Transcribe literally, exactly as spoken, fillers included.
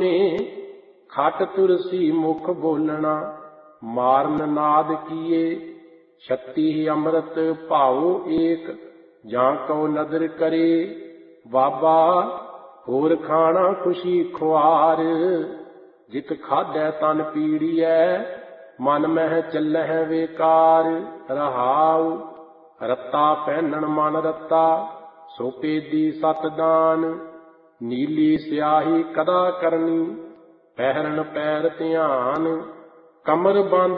ਨੇ ਖਟ ਤੁਰਸੀ ਮੁਖ ਬੋਲਣਾ, ਮਾਰਨ ਨਾਦ ਕੀਏ। ਛੱਤੀ ਅੰਮ੍ਰਿਤ ਭਾਉ ਏਕ, ਜਾਂ ਕਉ ਨਦਰ ਕਰੇ। ਬਾਬਾ ਹੋਰ ਖਾਣਾ ਖੁਸ਼ੀ ਖੁਆਰ, ਜਿਤ ਖਾਧੈ ਤਨ ਪੀੜੀਐ, ਮਨ ਮਹਿ ਚੱਲਹਿ ਵੇਕਾਰ। ਰਹਾਉ ਰੱਤਾ ਪਹਿਨਣ ਮਨ ਰੱਤਾ, ਸੋ ਪੇਦੀ ਸਤ ਦਾਨ। ਨੀਲੀ ਸਿਆਹੀ ਕਦਾ ਕਰਨੀ, ਪਹਿਰਨ ਪੈਰ ਧਿਆਨ। ਕਮਰ ਬੰਦ